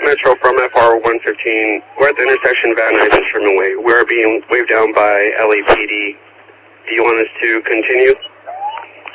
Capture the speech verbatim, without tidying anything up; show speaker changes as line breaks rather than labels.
Metro from F R one fifteen. We're at the intersection of Van Nuys and Sherman Way. We're being waved down by L A P D. Do you want us to continue?